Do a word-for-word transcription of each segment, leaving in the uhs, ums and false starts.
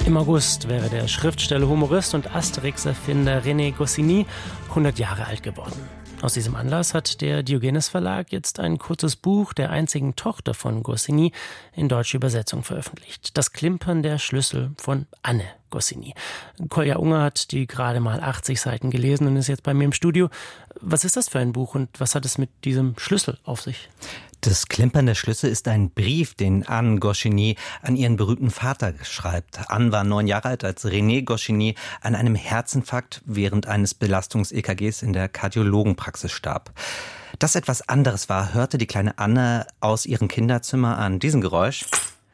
Im August wäre der Schriftsteller, Humorist und Asterix-Erfinder René Goscinny hundert Jahre alt geworden. Aus diesem Anlass hat der Diogenes Verlag jetzt ein kurzes Buch der einzigen Tochter von Goscinny in deutscher Übersetzung veröffentlicht. Das Klimpern der Schlüssel von Anne Goscinny. Kolja Unger hat die gerade mal achtzig Seiten gelesen und ist jetzt bei mir im Studio. Was ist das für ein Buch und was hat es mit diesem Schlüssel auf sich? Das Klimpern der Schlüssel ist ein Brief, den Anne Goscinny an ihren berühmten Vater schreibt. Anne war neun Jahre alt, als René Goscinny an einem Herzinfarkt während eines Belastungs-E K Gs in der Kardiologenpraxis starb. Dass etwas anderes war, hörte die kleine Anne aus ihrem Kinderzimmer an diesem Geräusch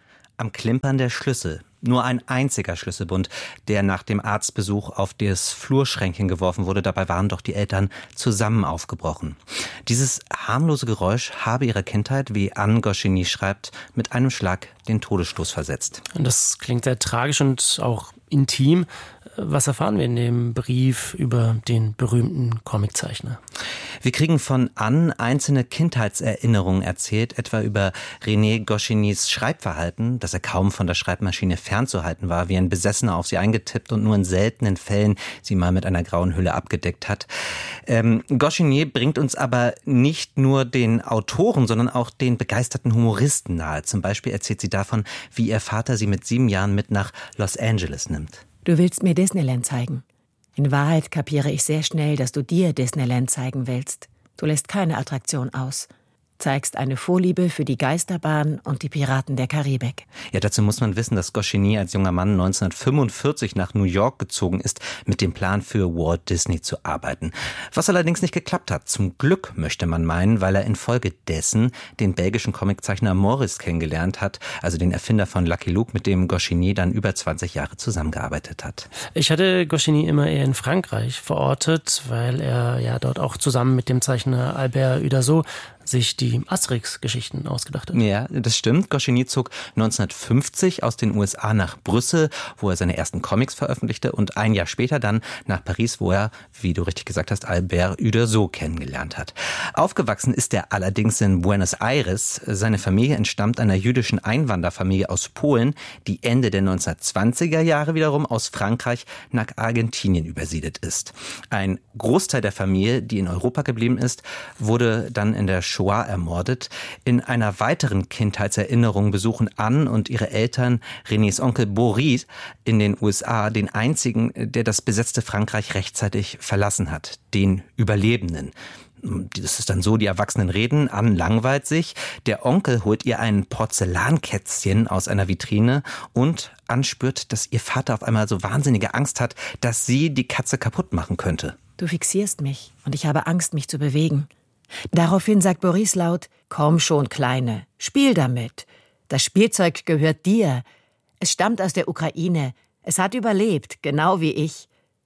am Klimpern der Schlüssel. Nur ein einziger Schlüsselbund, der nach dem Arztbesuch auf das Flurschränkchen geworfen wurde. Dabei waren doch die Eltern zusammen aufgebrochen. Dieses harmlose Geräusch habe ihrer Kindheit, wie Anne Goscinny schreibt, mit einem Schlag den Todesstoß versetzt. Und das klingt sehr tragisch und auch intim. Was erfahren wir in dem Brief über den berühmten Comiczeichner? Wir kriegen von Anne einzelne Kindheitserinnerungen erzählt, etwa über René Goscinnys Schreibverhalten, dass er kaum von der Schreibmaschine fernzuhalten war, wie ein Besessener auf sie eingetippt und nur in seltenen Fällen sie mal mit einer grauen Hülle abgedeckt hat. Ähm, Goscinny bringt uns aber nicht nur den Autoren, sondern auch den begeisterten Humoristen nahe. Zum Beispiel erzählt sie davon, wie ihr Vater sie mit sieben Jahren mit nach Los Angeles nimmt. Du willst mir Disneyland zeigen. In Wahrheit kapiere ich sehr schnell, dass du dir Disneyland zeigen willst. Du lässt keine Attraktion aus. Zeigst eine Vorliebe für die Geisterbahn und die Piraten der Karibik. Ja, dazu muss man wissen, dass Goscinny als junger Mann neunzehnhundertfünfundvierzig nach New York gezogen ist, mit dem Plan für Walt Disney zu arbeiten. Was allerdings nicht geklappt hat. Zum Glück, möchte man meinen, weil er infolgedessen den belgischen Comiczeichner Maurice kennengelernt hat, also den Erfinder von Lucky Luke, mit dem Goscinny dann über zwanzig Jahre zusammengearbeitet hat. Ich hatte Goscinny immer eher in Frankreich verortet, weil er ja dort auch zusammen mit dem Zeichner Albert Uderzo sich die Asterix-Geschichten ausgedacht hat. Ja, das stimmt. Goscinny zog neunzehnhundertfünfzig aus den U S A nach Brüssel, wo er seine ersten Comics veröffentlichte, und ein Jahr später dann nach Paris, wo er, wie du richtig gesagt hast, Albert Uderzo kennengelernt hat. Aufgewachsen ist er allerdings in Buenos Aires. Seine Familie entstammt einer jüdischen Einwanderfamilie aus Polen, die Ende der neunzehnhundertzwanziger Jahre wiederum aus Frankreich nach Argentinien übersiedelt ist. Ein Großteil der Familie, die in Europa geblieben ist, wurde dann in der Shoah ermordet. In einer weiteren Kindheitserinnerung besuchen Anne und ihre Eltern Renés Onkel Boris in den U S A den einzigen, der das besetzte Frankreich rechtzeitig verlassen hat, den Überlebenden. Das ist dann so, die Erwachsenen reden, Anne langweilt sich, der Onkel holt ihr ein Porzellankätzchen aus einer Vitrine und Anne spürt, dass ihr Vater auf einmal so wahnsinnige Angst hat, dass sie die Katze kaputt machen könnte. Du fixierst mich und ich habe Angst, mich zu bewegen. Daraufhin sagt Boris laut: Komm schon, Kleine, spiel damit. Das Spielzeug gehört dir. Es stammt aus der Ukraine. Es hat überlebt, genau wie ich.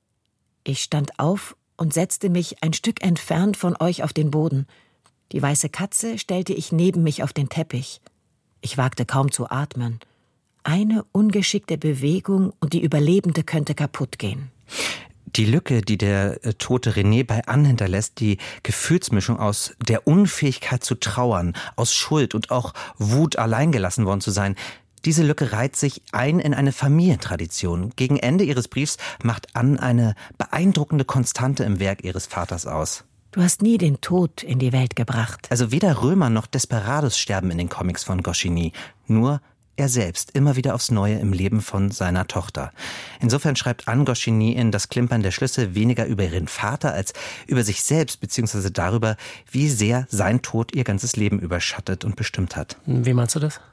Ich stand auf und setzte mich ein Stück entfernt von euch auf den Boden. Die weiße Katze stellte ich neben mich auf den Teppich. Ich wagte kaum zu atmen. Eine ungeschickte Bewegung und die Überlebende könnte kaputt gehen. Die Lücke, die der äh, tote René bei Anne hinterlässt, die Gefühlsmischung aus der Unfähigkeit zu trauern, aus Schuld und auch Wut, allein gelassen worden zu sein, diese Lücke reiht sich ein in eine Familientradition. Gegen Ende ihres Briefs macht Anne eine beeindruckende Konstante im Werk ihres Vaters aus. Du hast nie den Tod in die Welt gebracht. Also weder Römer noch Desperados sterben in den Comics von Goscinny, nur er selbst, immer wieder aufs Neue im Leben von seiner Tochter. Insofern schreibt Anne Goscinny in Das Klimpern der Schlüssel weniger über ihren Vater als über sich selbst, beziehungsweise darüber, wie sehr sein Tod ihr ganzes Leben überschattet und bestimmt hat. Wie meinst du das?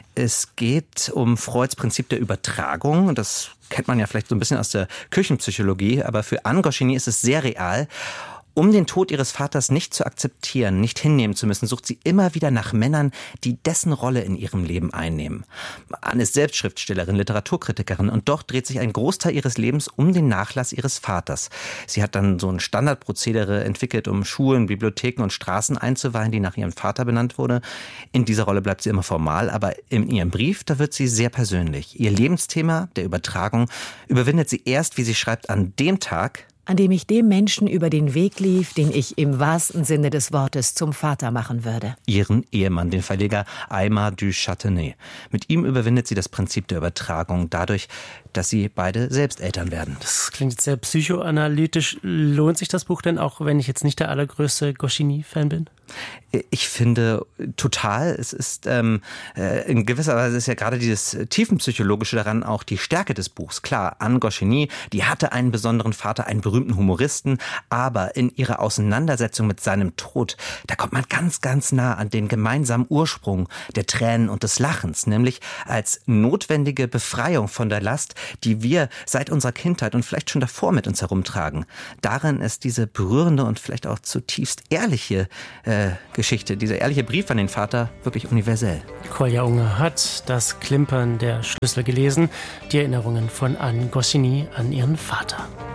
Es geht um Freuds Prinzip der Übertragung. Das kennt man ja vielleicht so ein bisschen aus der Küchenpsychologie, aber für Anne Goscinny ist es sehr real. Um den Tod ihres Vaters nicht zu akzeptieren, nicht hinnehmen zu müssen, sucht sie immer wieder nach Männern, die dessen Rolle in ihrem Leben einnehmen. Anne ist selbst Schriftstellerin, Literaturkritikerin und doch dreht sich ein Großteil ihres Lebens um den Nachlass ihres Vaters. Sie hat dann so ein Standardprozedere entwickelt, um Schulen, Bibliotheken und Straßen einzuweihen, die nach ihrem Vater benannt wurde. In dieser Rolle bleibt sie immer formal, aber in ihrem Brief, da wird sie sehr persönlich. Ihr Lebensthema der Übertragung überwindet sie erst, wie sie schreibt, an dem Tag, an dem ich dem Menschen über den Weg lief, den ich im wahrsten Sinne des Wortes zum Vater machen würde. Ihren Ehemann, den Verleger Aymar du Châtenay. Mit ihm überwindet sie das Prinzip der Übertragung dadurch, dass sie beide selbst Eltern werden. Das klingt jetzt sehr psychoanalytisch. Lohnt sich das Buch denn auch, wenn ich jetzt nicht der allergrößte Goscinny-Fan bin? Ich finde total, es ist ähm, in gewisser Weise ist ja gerade dieses Tiefenpsychologische daran auch die Stärke des Buchs. Klar, Anne Goscinny, die hatte einen besonderen Vater, einen berühmten Humoristen, aber in ihrer Auseinandersetzung mit seinem Tod, da kommt man ganz, ganz nah an den gemeinsamen Ursprung der Tränen und des Lachens, nämlich als notwendige Befreiung von der Last, die wir seit unserer Kindheit und vielleicht schon davor mit uns herumtragen. Darin ist diese berührende und vielleicht auch zutiefst ehrliche äh, Geschichte, dieser ehrliche Brief an den Vater wirklich universell. Kolja Unger hat das Klimpern der Schlüssel gelesen, die Erinnerungen von Anne Goscinny an ihren Vater.